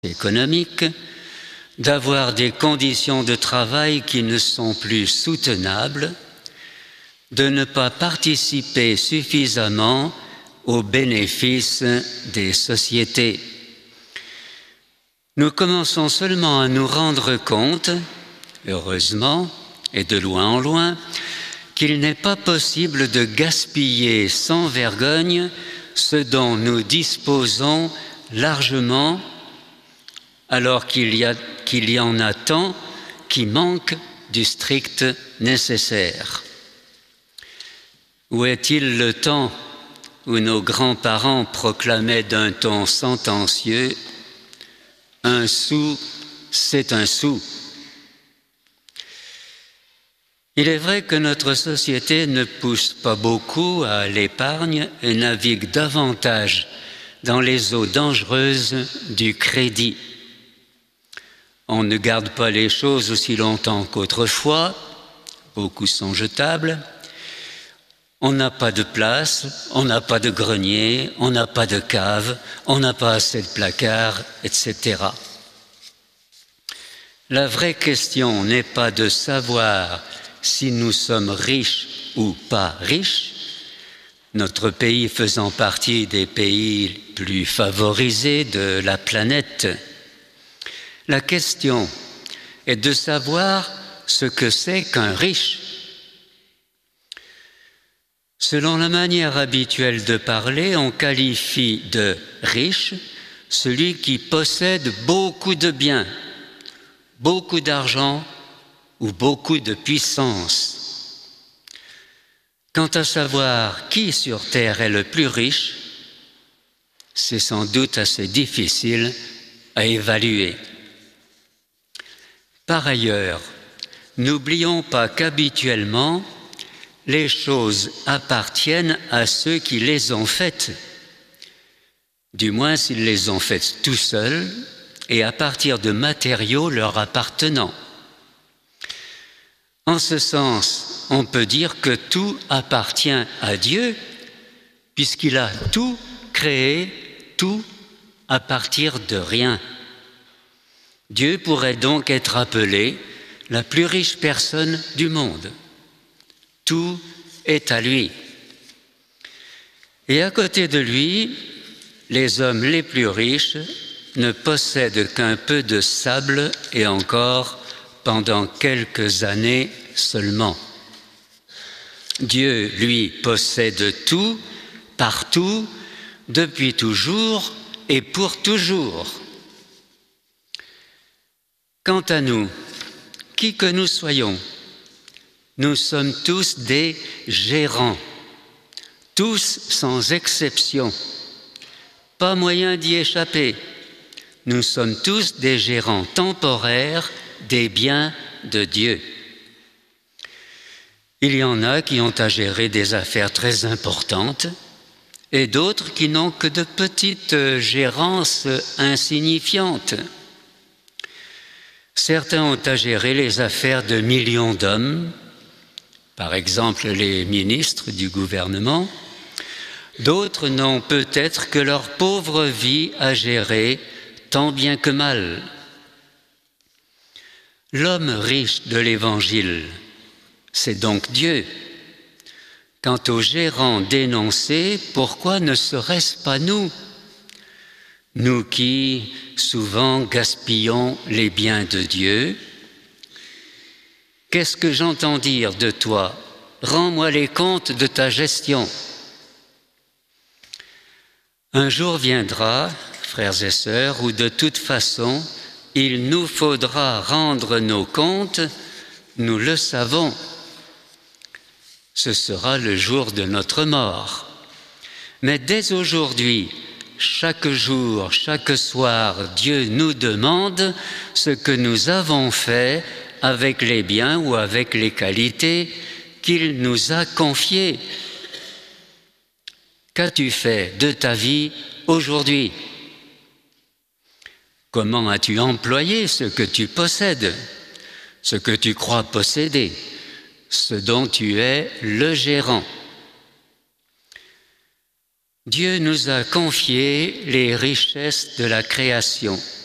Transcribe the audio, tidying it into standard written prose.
économique, d'avoir des conditions de travail qui ne sont plus soutenables, de ne pas participer suffisamment aux bénéfices des sociétés. Nous commençons seulement à nous rendre compte, heureusement, et de loin en loin, qu'il n'est pas possible de gaspiller sans vergogne ce dont nous disposons largement, alors qu'il y en a tant qui manquent du strict nécessaire. Où est-il le temps où nos grands-parents proclamaient d'un ton sentencieux « Un sou, c'est un sou ». Il est vrai que notre société ne pousse pas beaucoup à l'épargne et navigue davantage dans les eaux dangereuses du crédit. On ne garde pas les choses aussi longtemps qu'autrefois, beaucoup sont jetables. On n'a pas de place, on n'a pas de grenier, on n'a pas de cave, on n'a pas assez de placards, etc. La vraie question n'est pas de savoir si nous sommes riches ou pas riches, notre pays faisant partie des pays plus favorisés de la planète. La question est de savoir ce que c'est qu'un riche. Selon la manière habituelle de parler, on qualifie de riche celui qui possède beaucoup de biens, beaucoup d'argent ou beaucoup de puissance. Quant à savoir qui sur Terre est le plus riche, c'est sans doute assez difficile à évaluer. Par ailleurs, n'oublions pas qu'habituellement, les choses appartiennent à ceux qui les ont faites, du moins s'ils les ont faites tout seuls et à partir de matériaux leur appartenant. En ce sens, on peut dire que tout appartient à Dieu, puisqu'il a tout créé, tout à partir de rien. Dieu pourrait donc être appelé la plus riche personne du monde. Tout est à lui. Et à côté de lui, les hommes les plus riches ne possèdent qu'un peu de sable et encore pendant quelques années seulement. Dieu, lui, possède tout, partout, depuis toujours et pour toujours. Quant à nous, qui que nous soyons, nous sommes tous des gérants, tous sans exception. Pas moyen d'y échapper. Nous sommes tous des gérants temporaires des biens de Dieu. Il y en a qui ont à gérer des affaires très importantes et d'autres qui n'ont que de petites gérances insignifiantes. Certains ont à gérer les affaires de millions d'hommes, par exemple les ministres du gouvernement. D'autres n'ont peut-être que leur pauvre vie à gérer, tant bien que mal. L'homme riche de l'Évangile, c'est donc Dieu. Quant aux gérants dénoncés, pourquoi ne serait-ce pas nous? Nous qui, souvent, gaspillons les biens de Dieu. Qu'est-ce que j'entends dire de toi? Rends-moi les comptes de ta gestion. Un jour viendra, frères et sœurs, où de toute façon, il nous faudra rendre nos comptes, nous le savons. Ce sera le jour de notre mort. Mais dès aujourd'hui, chaque jour, chaque soir, Dieu nous demande ce que nous avons fait avec les biens ou avec les qualités qu'il nous a confiées. Qu'as-tu fait de ta vie aujourd'hui? Comment as-tu employé ce que tu possèdes, ce que tu crois posséder, ce dont tu es le gérant? Dieu nous a confié les richesses de la création.